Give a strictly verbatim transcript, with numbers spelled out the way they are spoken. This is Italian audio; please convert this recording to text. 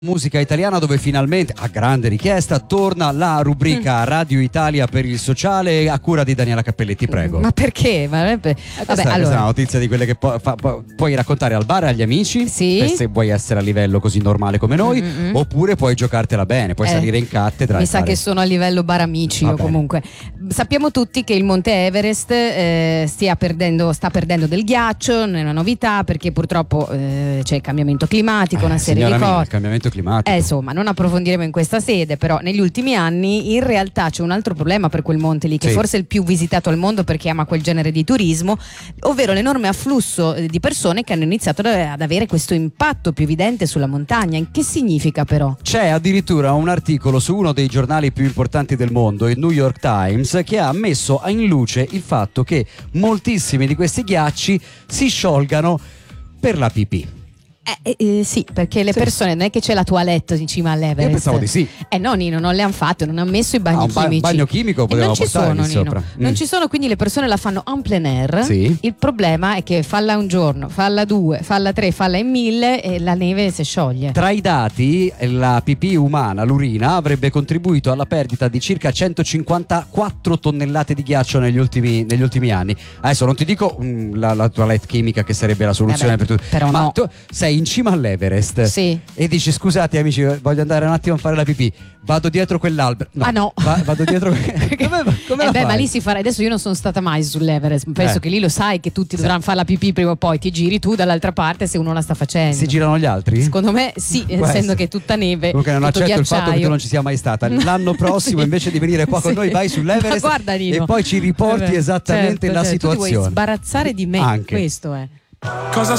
Musica italiana, dove finalmente, a grande richiesta, torna la rubrica Radio Italia per il sociale a cura di Daniela Cappelletti, prego. Ma perché? Ma vabbè, eh, vabbè, questa, allora. questa è una notizia di quelle che pu- fa- pu- puoi raccontare al bar e agli amici, Sì. per se vuoi essere a livello così normale come noi, Mm-mm. oppure puoi giocartela bene, puoi Eh, salire in cattedra. Mi e sa fare... che sono a livello bar amici Va o bene. comunque. Sappiamo tutti che il Monte Everest eh, stia perdendo, sta perdendo del ghiaccio, non è una novità perché purtroppo eh, c'è il cambiamento climatico, una Eh, serie signora di mia, cose. il cambiamento climatico. Eh, insomma, non approfondiremo in questa sede, però negli ultimi anni in realtà c'è un altro problema per quel monte lì, che Sì. forse è il più visitato al mondo perché ama quel genere di turismo, ovvero l'enorme afflusso eh, di persone che hanno iniziato ad- ad avere questo impatto più evidente sulla montagna. Che significa però? C'è addirittura un articolo su uno dei giornali più importanti del mondo, il New York Times, che ha messo in luce il fatto che moltissimi di questi ghiacci si sciolgano per la pipì. Eh, eh, eh, sì, perché le Sì. persone non è che c'è la toilette in cima all'Everest. Io pensavo di sì. Eh no, Nino, non le hanno fatte, non hanno messo i bagni Ah, un ba- chimici. bagno chimico E potevamo non ci portare sono, lì Nino. sopra. Non Mm. ci sono, quindi le persone la fanno en plein air. Sì. Il problema è che falla un giorno, falla due, falla tre, falla in mille e la neve si scioglie. Tra i dati, la pipì umana, l'urina, avrebbe contribuito alla perdita di circa centocinquantaquattro tonnellate di ghiaccio negli ultimi, negli ultimi anni. Adesso non ti dico mm, la, la toilette chimica, che sarebbe la soluzione Eh beh, per tutto, però ma no. tu sei in cima all'Everest Sì. e dici: scusate amici, voglio andare un attimo a fare la pipì, vado dietro quell'albero. Ah, no. Va- vado dietro come, come eh la beh, fai? ma lì si farà. Adesso io non sono stata mai sull'Everest. Penso Eh. che lì lo sai che tutti dovranno fare la pipì prima o poi. Ti giri tu dall'altra parte se uno la sta facendo. Si girano gli altri? Secondo me sì, Può essendo essere. che è tutta neve. Comunque non tutto accetto il fatto che tu ghiacciaio. non ci sia mai stata. L'anno prossimo, Sì. invece di venire qua con Sì. noi, vai sull'Everest Ma guarda, Nino. e poi ci riporti Vabbè, esattamente certo, la certo. Tu ti vuoi situazione. sbarazzare di me. Anche. Questo è. Cosa